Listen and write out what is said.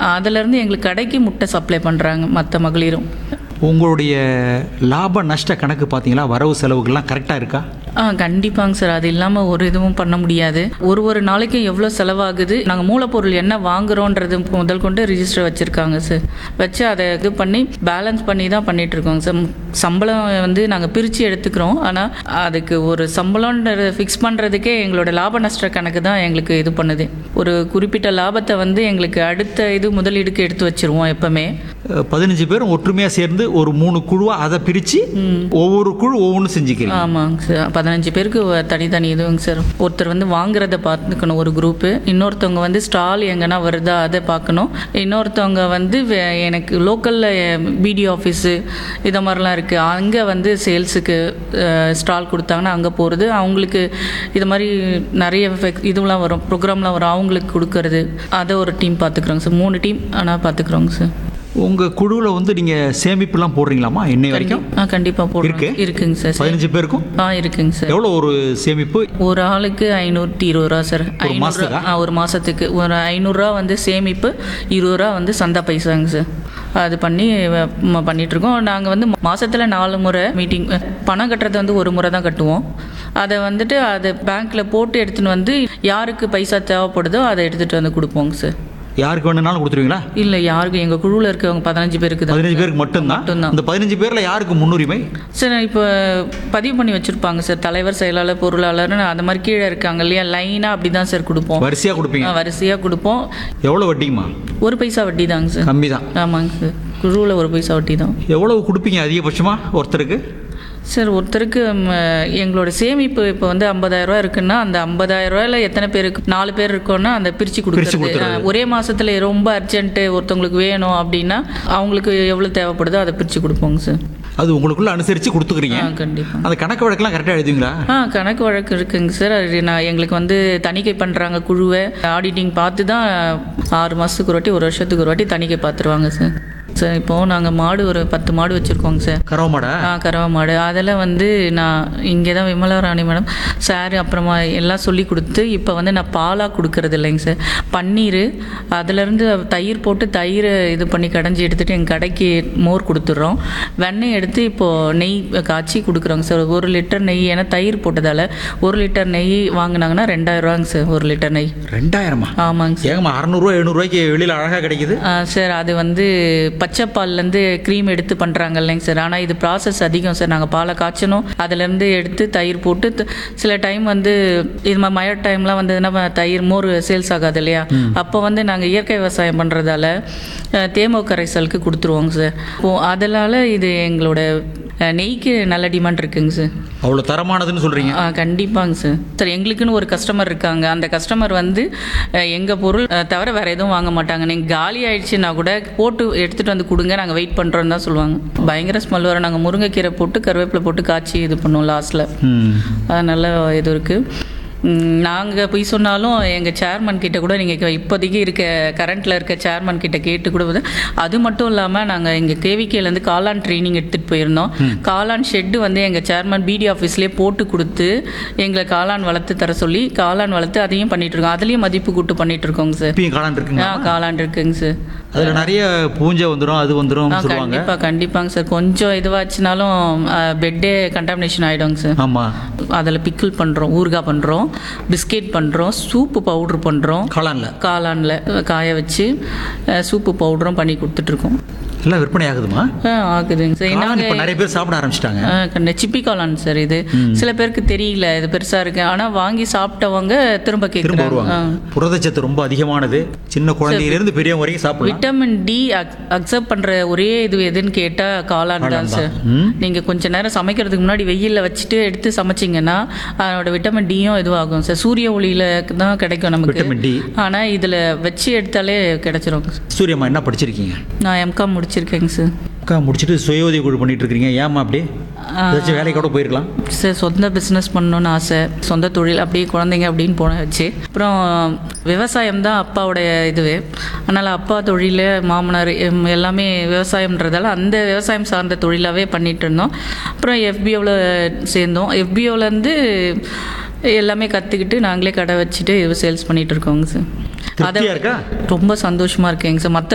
அதிலேருந்து எங்களுக்கு கடைக்கு முட்டை சப்ளை பண்ணுறாங்க மற்ற மகளிரும். உங்களுடைய லாப நஷ்ட கணக்கு பார்த்தீங்களா? வரவு செலவுகள்லாம் கரெக்டாக இருக்கா? கண்டிப்பாங்க சார். அது இல்லாமல் ஒரு இதுவும் பண்ண முடியாது. ஒரு நாளைக்கும் எவ்வளோ செலவாகுது, நாங்கள் மூலப்பொருள் என்ன வாங்குறோன்றது முதல் கொண்டு ரிஜிஸ்டர் வச்சுருக்காங்க சார். வச்சு அதை இது பண்ணி பேலன்ஸ் பண்ணி தான் பண்ணிகிட்ருக்கோங்க சார். சம்பளம் வந்து நாங்கள் பிரித்து எடுத்துக்கிறோம். ஆனால் அதுக்கு ஒரு சம்பளம்ன்ற ஃபிக்ஸ் பண்ணுறதுக்கே எங்களோட லாப நஷ்ட கணக்கு தான் எங்களுக்கு இது பண்ணுது. ஒரு குறிப்பிட்ட லாபத்தை வந்து எங்களுக்கு அடுத்த இது முதலீடுக்கு எடுத்து வச்சுருவோம் எப்போவுமே. 15 பேரும் ஒற்றுமையாக சேர்ந்து ஒரு 3 குழுவாக அதை பிரித்து ஒவ்வொரு குழு ஒவ்வொன்றும் செஞ்சுக்கிறீங்க. ஆமாங்க சார். 15 பேருக்கு தனித்தனி இதுங்க சார். ஒருத்தர் வந்து வாங்குறத பார்த்துக்கணும் ஒரு குரூப்பு, இன்னொருத்தவங்க வந்து ஸ்டால் எங்கன்னா வருதா அதை பார்க்கணும், இன்னொருத்தவங்க வந்து எனக்கு லோக்கலில் பிடிஓ ஆஃபீஸு இதை மாதிரிலாம் இருக்குது, அங்கே வந்து சேல்ஸுக்கு ஸ்டால் கொடுத்தாங்கன்னா அங்கே போகிறது, அவங்களுக்கு இது மாதிரி நிறைய இதுலாம் வரும், ப்ரோக்ராம்லாம் வரும், அவங்களுக்கு கொடுக்கறது, அதை ஒரு டீம் பார்த்துக்குறோங்க சார். 3 டீம் ஆனால் பார்த்துக்குறோங்க சார். உங்கள் குழுவில் வந்து நீங்கள் சேமிப்புலாம் போடுறீங்களாமா இன்னை வரைக்கும்? கண்டிப்பாக போடுறோம். இருக்குங்க சார். 15 பேருக்கும் இருக்குங்க சார். எவ்வளோ ஒரு சேமிப்பு? ஒரு ஆளுக்கு 520 ரூபா சார். ஒரு மாதத்துக்கு ஒரு 500 ரூபா வந்து சேமிப்பு, 20 ரூபா வந்து சந்தா பைசாங்க சார். அது பண்ணி பண்ணிகிட்ருக்கோம். நாங்கள் வந்து மாதத்தில் 4 முறை மீட்டிங். பணம் கட்டுறது வந்து ஒரு முறை தான் கட்டுவோம். அதை வந்துட்டு அதை பேங்க்கில் போட்டு எடுத்துன்னு வந்து யாருக்கு பைசா தேவைப்படுதோ அதை எடுத்துகிட்டு வந்து கொடுப்போங்க சார். யாருக்கு வேணும்னாலும் கொடுத்துருவீங்களா? இல்லை, யாருக்கு எங்கள் குழுவில் இருக்கவங்க 15 பேருக்கு தான். 15 பேருக்கு மட்டும்தான். இந்த 15 பேரில் யாருக்கு முன்னுரிமை சார்? இப்போ பதிவு பண்ணி வச்சுருப்பாங்க சார், தலைவர், செயலாளர், பொருளாளர்னு அந்த மாதிரி கீழே இருக்காங்க இல்லையா, லைனாக அப்படி தான் சார் கொடுப்போம். வரிசையாக கொடுப்பீங்க? வரிசையாக கொடுப்போம். எவ்வளோ வட்டிக்குமா? 1 பைசா வட்டி தாங்க சார். கம்மி தான். ஆமாங்க சார். குழுவில் 1 பைசா வட்டி தான். எவ்வளவு கொடுப்பீங்க அதிகபட்சமாக ஒருத்தருக்கு? சார் ஒருத்தருக்கு எங்களோட சேமிப்பு இப்போ வந்து 50,000 ரூபா இருக்குன்னா அந்த 50,000 ரூபாயில் எத்தனை பேருக்கு 4 பேர் இருக்கோன்னா அந்த பிரித்து கொடுக்குறது. ஒரே மாதத்தில் ரொம்ப அர்ஜென்ட்டு ஒருத்தவங்களுக்கு வேணும் அப்படின்னா அவங்களுக்கு எவ்வளோ தேவைப்படுதோ அதை பிரித்து கொடுப்போங்க சார். அது உங்களுக்குள்ள அனுசரித்து கொடுத்துக்கிறீங்க? கண்டிப்பாக. அந்த கணக்கு வழக்கெல்லாம் கரெக்டாக எழுதுவீங்களா? கணக்கு வழக்கு இருக்குங்க சார். அது எங்களுக்கு வந்து தணிக்கை பண்ணுறாங்க குழுவை, ஆடிட்டிங் பார்த்து தான் 6 மாதத்துக்கு ஒரு வாட்டி 1 வருஷத்துக்கு ஒரு வாட்டி தணிக்கை பார்த்துருவாங்க சார். சார் இப்போது நாங்கள் மாடு ஒரு 10 மாடு வச்சுருக்கோங்க சார். கறவை மாடா? கறவை மாடு. அதில் வந்து நான் இங்கே தான் விமலா ராணி மேடம் சார் அப்புறமா எல்லாம் சொல்லி கொடுத்து இப்போ வந்து நான் பாலாக கொடுக்கறது இல்லைங்க சார். பன்னீர் அதிலேருந்து தயிர் போட்டு தயிர் இது பண்ணி கடைஞ்சி எடுத்துகிட்டு எங்கள் கடைக்கு மோர் கொடுத்துட்றோம். வெண்ணெய் எடுத்து இப்போது நெய் காய்ச்சி கொடுக்குறோங்க சார். 1 லிட்டர் நெய், ஏன்னா தயிர் போட்டதால் 1 லிட்டர் நெய் வாங்கினாங்கன்னா 2000 ரூபாங்க சார் 1 லிட்டர் நெய். 2000? ஆமாங்க சார். ஏங்கம்மா 600 700 ரூபாய்க்கு வெளியில் அழகாக கிடைக்குது சார். அது வந்து பச்சைப்பால்லேருந்து க்ரீம் எடுத்து பண்ணுறாங்க இல்லைங்க சார். ஆனால் இது ப்ராசஸ் அதிகம் சார். நாங்கள் பாலை காய்ச்சணும், அதுலேருந்து எடுத்து தயிர் போட்டு சில டைம் வந்து இது மாதிரி மழை டைம்லாம் வந்ததுன்னா தயிர் மோர் சேல்ஸ் ஆகாது இல்லையா, அப்போ வந்து நாங்கள் இயற்கை விவசாயம் பண்ணுறதால தேமோ கரைசலுக்கு கொடுத்துருவோங்க சார். அதனால் இது எங்களோட நெய்க்கு நல்ல டிமாண்ட் இருக்குங்க சார். அவ்வளோ தரமானதுன்னு சொல்கிறீங்க? கண்டிப்பாங்க சார். சார் எங்களுக்குன்னு ஒரு கஸ்டமர் இருக்காங்க. அந்த கஸ்டமர் வந்து எங்கள் பொருள் தவிர வேறு எதுவும் வாங்க மாட்டாங்க. நீங்கள் காலி ஆயிடுச்சுன்னா கூட போட்டு எடுத்துகிட்டு வந்து கொடுங்க, நாங்கள் வெயிட் பண்ணுறோன்னு தான் சொல்லுவாங்க. பயங்கர ஸ்மெல் வரும். நாங்கள் முருங்கைக்கீரை போட்டு கருவேப்பிலை போட்டு காய்ச்சி இது பண்ணுவோம் லாஸ்ட்டில். அது நல்ல இது இருக்குது. நாங்கள் போய் சொன்னாலும் எங்கள் சேர்மன் கிட்ட கூட நீங்கள் இப்போதைக்கு இருக்க கரண்ட்டில் இருக்க சேர்மன் கிட்ட கேட்டு கூட. அது மட்டும் இல்லாமல் நாங்கள் எங்கள் கேவிகேலேருந்து காளான் ட்ரைனிங் எடுத்துகிட்டு போயிருந்தோம். காளான் ஷெட்டு வந்து எங்கள் சேர்மன் பிடி ஆஃபீஸ்லேயே போட்டு கொடுத்து எங்களை காளான் வளர்த்து தர சொல்லி காளான் வளர்த்து அதையும் பண்ணிகிட்ருக்கோம். அதுலேயும் மதிப்பு கூட்டு பண்ணிகிட்ருக்கோங்க சார். காளான் இருக்குங்க? காளான் இருக்குங்க சார். அதில் நிறைய பூஞ்சை வந்துடும், அது வந்துடும். கண்டிப்பாங்க சார். கொஞ்சம் இதுவாச்சுனாலும் பெட்டே கண்டாமினேஷன் ஆகிடுங்க சார். ஆமாம். அதில் பிக்கிள் பண்ணுறோம், ஊறுகாய் பண்ணுறோம், பிஸ்கெட் பண்ணுறோம், சூப்பு பவுட்ரு பண்ணுறோம். காளானில் காய வச்சு சூப்பு பவுடரும் பண்ணி கொடுத்துட்ருக்கோம். எல்லாம் விற்பனை ஆகுதுமா? ஆகுதுங்க சார். நாங்கள் நிறைய பேர் சாப்பிட ஆரம்பிச்சிட்டாங்க. சிப்பி காளான் சார். இது சில பேருக்கு தெரியல இது பெருசாக இருக்குது, ஆனால் வாங்கி சாப்பிட்டவங்க திரும்ப கேட்குறாங்க. புரதச்சத்து ரொம்ப அதிகமானது, சின்ன குழந்தையிலேருந்து பெரியவங்க வரைக்கும் சாப்பிடலாம். விட்டமின் டி அக்செப்ட் பண்ணுற ஒரே இது எதுன்னு கேட்டால் காளான் தான் சார். நீங்கள் கொஞ்சம் நேரம் சமைக்கிறதுக்கு முன்னாடி வெயிலில் வச்சுட்டு எடுத்து சமைச்சிங்கன்னா அதோட விட்டமின் டியும் இதுவாகும் சார். சூரிய ஒளியில் தான் கிடைக்கும் நமக்கு விட்டமின் டி. ஆனால் இதில் வச்சு எடுத்தாலே கிடைச்சிரும். சூரியம்மா என்ன படிச்சிருக்கீங்க? நான் எம்காம் முடிச்சிருக்கேங்க சார். முடிச்சுட்டு சுய உதவி குழு பண்ணிட்டு இருக்கீங்க. ஏமா அப்படி ஏதாச்சும் வேலைக்கு கூட போயிருக்கலாம் சார். சொந்த பிஸ்னஸ் பண்ணணுன்னு ஆசை, சொந்த தொழில் அப்படியே குழந்தைங்க அப்படின்னு போனாச்சு. அப்புறம் விவசாயம் தான் அப்பாவோடைய இதுவே. அதனால் அப்பா தொழில், மாமனார் எல்லாமே விவசாயம்ன்றதால அந்த விவசாயம் சார்ந்த தொழிலாகவே பண்ணிகிட்டு இருந்தோம். அப்புறம் எஃபிஓவில் சேர்ந்தோம். எஃபிஓலேருந்து எல்லாமே கற்றுக்கிட்டு நாங்களே கடை வச்சுட்டு சேல்ஸ் பண்ணிகிட்டு இருக்கோங்க சார். அதை ரொம்ப சந்தோஷமாக இருக்கேங்க சார். மற்ற